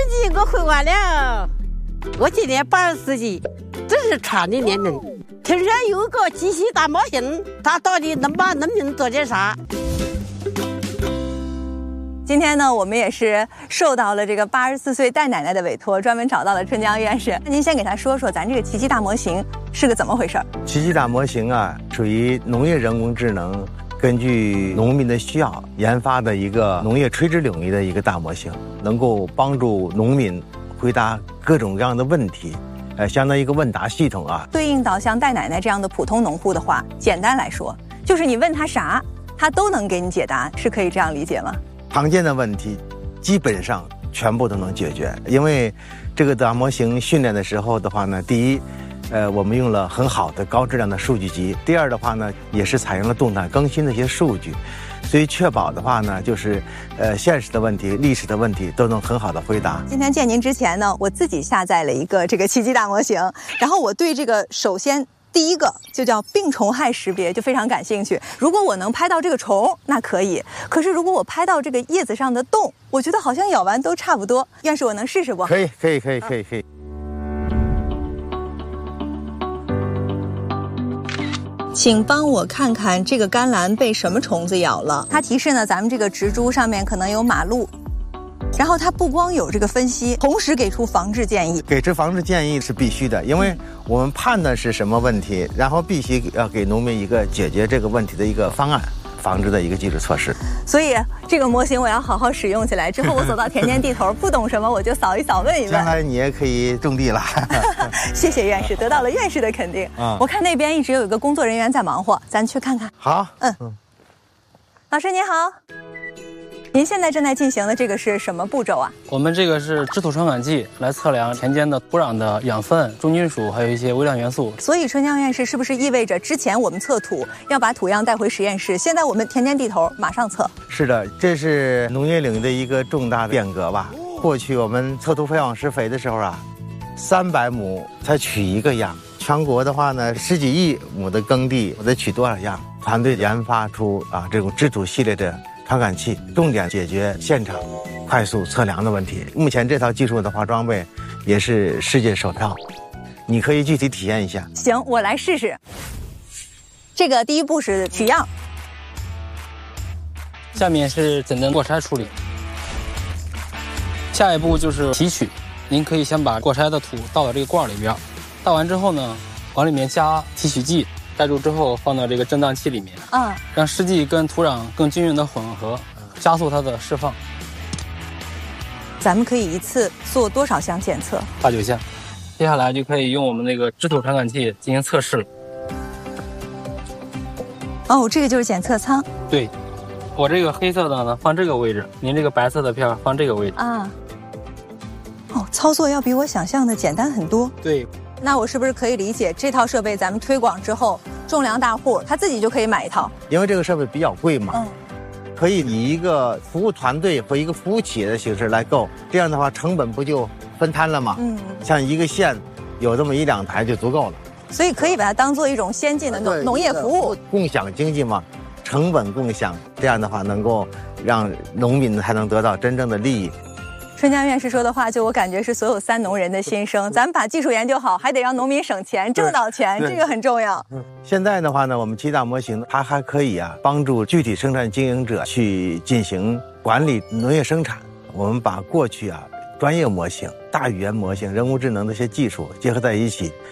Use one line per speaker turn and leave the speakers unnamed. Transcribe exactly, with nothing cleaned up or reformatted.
级我会完了，我今年八十四级，这是长的年龄。听说有个机器大模型，它到底能帮农民做点啥？
今天呢，我们也是受到了这个八十四岁戴奶奶的委托，专门找到了春江院士。那您先给他说说，咱这个奇迹大模型是个怎么回事？
奇迹大模型啊，属于农业人工智能根据农民的需要研发的一个农业垂直领域的一个大模型，能够帮助农民回答各种各样的问题，呃，相当于一个问答系统啊。
对应到像戴奶奶这样的普通农户的话，简单来说，就是你问他啥，他都能给你解答，是可以这样理解吗？
常见的问题基本上全部都能解决，因为这个大模型训练的时候的话呢，第一，呃，我们用了很好的高质量的数据集；第二的话呢，也是采用了动态更新的一些数据，所以确保的话呢，就是呃现实的问题、历史的问题都能很好的回答。
今天见您之前呢，我自己下载了一个这个奇迹大模型，然后我对这个首先。第一个就叫病虫害识别，就非常感兴趣。如果我能拍到这个虫，那可以；可是如果我拍到这个叶子上的洞，我觉得好像咬完都差不多。院士，我能试试不？
可以，可以，可以，可以，可以。
请帮我看看这个甘蓝被什么虫子咬了？它提示呢，咱们这个植株上面可能有马路。然后它不光有这个分析，同时给出防治建议。
给出防治建议是必须的，因为我们判断是什么问题，然后必须要给农民一个解决这个问题的一个方案，防治的一个基础措施。
所以这个模型我要好好使用起来。之后我走到田间地头，不懂什么我就扫一扫，问一问。
将来你也可以种地了。
谢谢院士，得到了院士的肯定。嗯、我看那边一直有一个工作人员在忙活，咱去看看。
好，
嗯，嗯老师您好。您现在正在进行的这个是什么步骤啊？
我们这个是质土传感器，来测量田间的土壤的养分、重金属，还有一些微量元素。
所以春江院士是不是意味着之前我们测土要把土样带回实验室，现在我们田间地头马上测？
是的，这是农业领域的一个重大的变革吧。过去我们测土培养施肥的时候啊，三百亩才取一个样，全国的话呢，十几亿亩的耕地，我得取多少样？团队研发出啊这种质土系列的传感器，重点解决现场快速测量的问题。目前这套技术的话装备也是世界首套，你可以具体体验一下。
行，我来试试。这个第一步是取样，
下面是简单过筛处理，下一步就是提取。您可以先把过筛的土倒到这个罐里边，倒完之后呢，往里面加提取剂。盖住之后放到这个震荡器里面，嗯，让湿剂跟土壤更均匀的混合，加速它的释放。
咱们可以一次做多少项检测？
八九项。接下来就可以用我们那个质土传感器进行测试了。
哦，这个就是检测舱。
对，我这个黑色的呢放这个位置，您这个白色的片放这个位置。
啊。哦，操作要比我想象的简单很多。
对。
那我是不是可以理解这套设备咱们推广之后，种粮大户他自己就可以买一套？
因为这个设备比较贵嘛，嗯，可以以一个服务团队或一个服务企业的形式来购，这样的话成本不就分摊了吗？嗯，像一个县有这么一两台就足够了，
所以可以把它当做一种先进的农农业服务，
共享经济嘛，成本共享，这样的话能够让农民才能得到真正的利益。
春江院士说的话，就我感觉是所有三农人的心声。咱们把技术研究好，还得让农民省钱、挣到钱，这个很重要。
现在的话呢，我们奇迹大模型它还可以啊，帮助具体生产经营者去进行管理农业生产。我们把过去啊专业模型、大语言模型、人工智能的一些技术结合在一起，